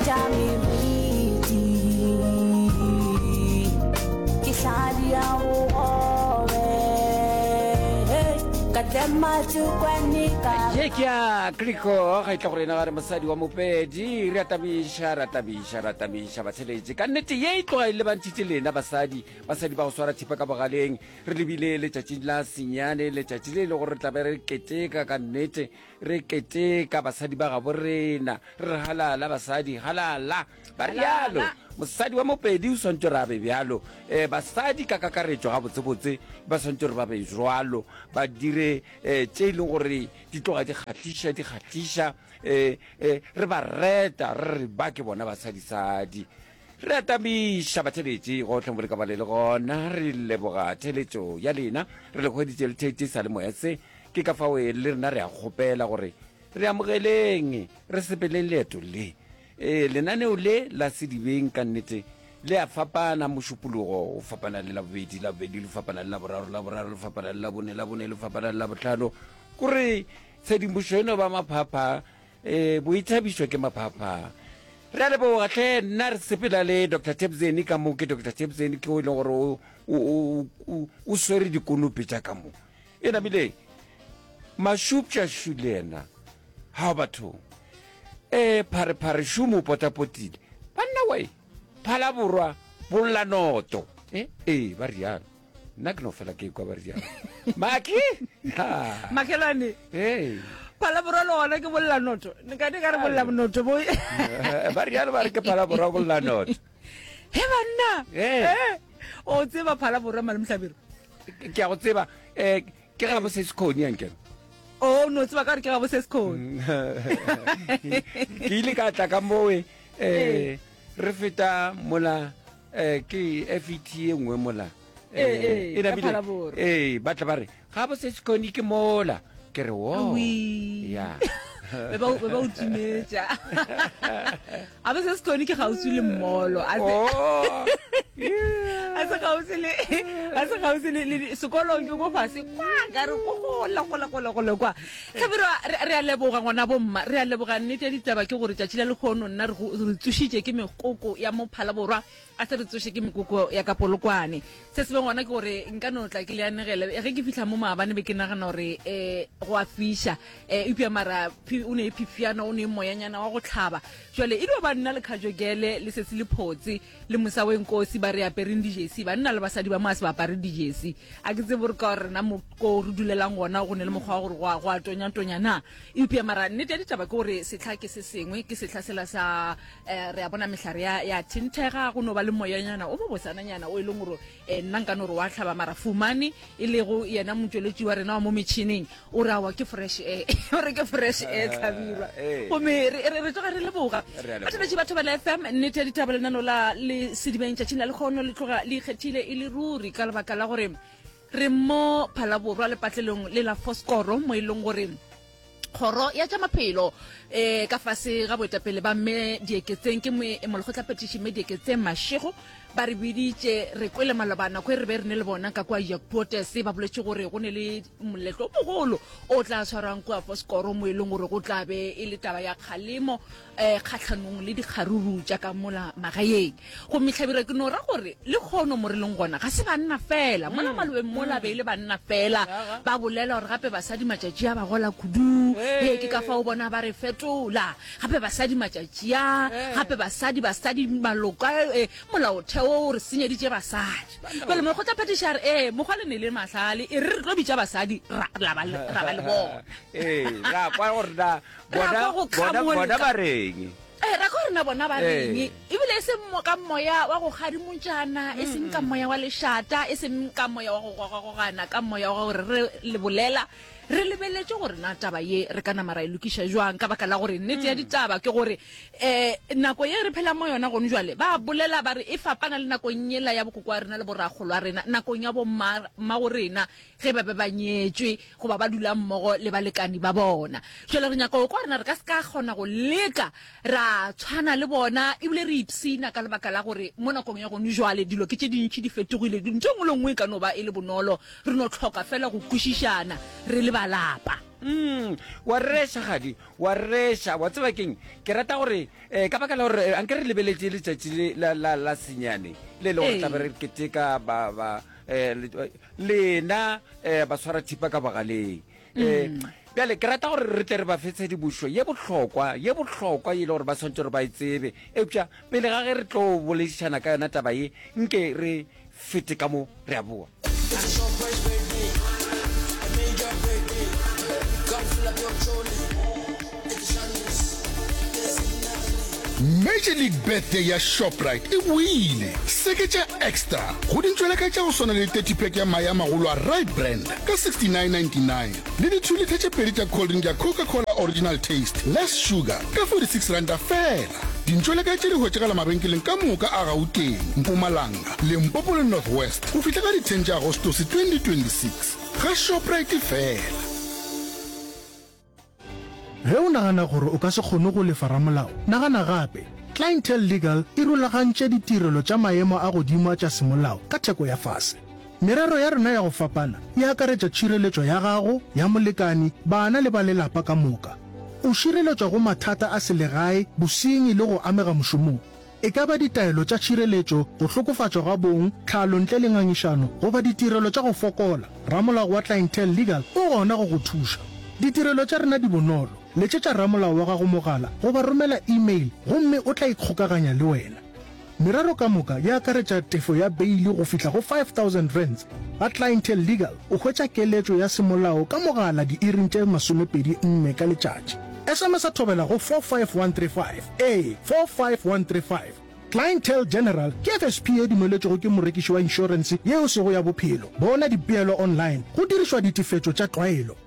Yekia kriko ga itla gore na gare mosadi wa mopedi re atabisha batsheletsi ka nnete ye itloga ile bantshitse lena basadi ba go swara thipa ka bogaleng re lebile letšatši la senyane letšatši le le gore re tlabe re keteka ka nnete re keteka basadi ba gabo rena re halala basadi halala ba rialo mosadi wa mopedi o swantse re abe bjalo basadi ka kakaretso ga botsebotse ba swantse re ba be jwalo ba dire tše e leng gore di tloga di kgatliša re ba reta re ba ke bona basadisadi re atamiša batheletši gotlhe mo le ka bale le gona re leboga theletšo ya lena re le kgweditše lethete sa le moya se ke ka fao le rena re a kgopela gore re amogeleng re sepeleng leeto le lenaneo le la sedibeng ka nnete le a fapana mošupologo o fapana le labobedi le fapana le laboraro le fapana le labone le fapana le labotlhano kore tshedimošo eno ba maphapha boithabišo ke maphapha re a leboga tlhe nna re sepela le Dr. Tebzeni ka mo ke Dr. Tebzeni ke o e leng gore o swere dikonopi tša ka mo e namile mašupšašu le ena ga bathong phare šumo potapotile banna wai phala borwa bolla noto ba rialo nna ke no fela ke kwa ba rialo maki makelane phala borwa lo gona ke bolla noto nka di ka re bolla noto bo ba rialo ba re ke phala borwa bolla noto he banna o tseba phala borwa Malemhlabiro ke a go tseba ke ga bo se sekoni yankela oh no tseba ka re ke ga bo se sekoni ke ile ka tla ka mowe re feta mola ke FET engwe mola ba tla ba re ga bo se sekoni ke mola ke re wo ya be ba utsimetša a be se sekoni ke gautsi le mmolo a se gautsi le sekolong ke go fase kwa ka re go gola kwa Tlhabiro re a leboga ngwana bomma re a leboga nnete ditaba ke gore tšatši la lekgono nna re tsošitše ke mekoko ya mo Phalabora a se re tsoše ke mekoko ya ka Polokwane se sebe ngwana ke gore nka no tla ke le anegele ge ke fihla mo maabane be ke nagana gore go a fiša epia mara o ne phifiana o ne moyanyana wa go tlhaba jwale e ba nna le kajogele le setse le photse le mosa wenkosi ba re apereng dijesi ba nna le basadi ba mase ba apare dijesi a ke tse bore ka gore na mo ko re dulelang gona go ne le mokgwa gore go a tonya na epia mara nnete ditaba ke gore setlha ke se sengwe ke setlha sela sa re a bona mehlare ya thintega go no ba le moyanyana o mo bosananyana o e leng gore nna nka no re wa tlhaba mara fumane e le go yena motsweletši wa rena wa mo metšhineng o ra wa ke fresh air o re ke fresh air Tlhabirwa go me re tloga re leboga batho ba la FM nnete ditaba lenano la le sedibeng tšatšing la lekgono le tloga le ikgethile e le ruri ka lebaka la gore re mo Phalaborwa le patlelong le la Foskoro mo e leng gore kgoro ya tša maphelo ka fase ga boetapele ba mme dieketseng ke molekgotla petition me dieketseng Mashego ba re biditše re kwele malobana kwe re be re ne le bona ka kwa Yakpotes ba boletše gore go ne le moletlo mogolo o tla tshwarang kwa Foskoro mo e leng gore go tla be e le taba ya kgalemo kgatlhanong le dikgaruru tša ka mola magaeng go Tlhabirwa ke no ra gore le kgono mo re leng gona ga se banna fela mola malobeng mola be ile banna fela ba bolela gore gape basadi matšatši a ba gola kudu ke ka fa o bona ba re fetola gape basadi matšatši a gape basadi maloka molaotheo re senyeditše basadi pele molekgotla phetiša re mokgwa le ne le mahlale e re tlo bitša basadi ra ba le bona ra kwa gore bona ba reng ra ka rena bona ba reng ebile e seng ka moya wa go kgadimontšana e seng ka moya wa lešata e seng ka moya wa go gogana ka moya wa gore re le bolela re lebeletse gore na taba ye re kana mara e lokiša jwang ka baka la gore nnete ya ditaba ke gore nako ye re phela mo yona gone jwale ba bolela ba re e fapana le nakong yela ya bokoko wa rena le boragolo wa rena nakong ya bomma go rena ge ba be ba nyetswe go ba dula mmogo le balekani ba bona jwale re nyaka go kwa rena re ka se ka kgona go leka ra tshwana le bona ebile re ipsina ka lebaka la gore mo nakong ya gone jwale dilo ke tše dintšhi di fetogile ntho ngwe le ngwe ka no ba e le bonolo re no tlhoka fela go kwešišana re le balapa wa resha gadi wa resha wa tseba keng ke rata gore ka baka la gore anke re lebeletse letšatši la senyane le le gore tlabe re keteka lena ba swara thipa ka bagaleng bjale ke rata gore re tle re ba fetse dibušo ye bohlokwa e le gore ba swantse gore ba e tsebe eupša pele ga ge re tlo boledišana ka yona taba ye nke re fete ka mo re a boa. Major League Birthday ya Shoprite e buile seketša extra go dintšweleka tša go swana le 30-pack ya maya magolo a right brand ka $69.99 le ditšholithe tše pedi tša cold drink ya Coca-Cola original taste less sugar ka $46 fela. dintšweleka tše di hwetšegala mabenkeleng ka moka a Gauteng, Mpumalanga, Limpopo le North West go fihla ka di 10 tša Agostose 2026 ga Shoprite fela. Ge o nagana gore o ka se kgone go lefa ramolao, nagana gape Clientele Legal e rulagantše ditirelo tša maemo a godimo tša semolao ka theko ya fase. Merero ya rena ya go fapana e akaretša tšhireletšo ya gago, ya molekani, bana le ba lelapa ka moka. O šireletšwa go mathata a selegae, bosenyi le go amega mošomong. E ka ba ditaelo tša tšhireletšo, go hlokofatšwa ga bong, tlhalo ntle le ngangišano, goba ditirelo tša go fokola. Ramolao wa Clientele Legal o gona go go thuša. Ditirelo tša rena di bonolo. Letšetša ramolao wa gago mogala goba romela email gomme o tla ikgokaganya le wena. Merero ka moka ya akaretša tefo ya beili go fihla go 5,000 rands. Ga Clientele Legal o hwetša keletšo ya semolao ka mogala diiring tše 24 ka letšatši. SMS a thobela go 45135 45135. Clientele General ke FSP e dumeletšego ke morekiši wa insurance yeo sego ya bophelo. Bona dipeelo online go dirišwa ditefetšo tša tlwaelo.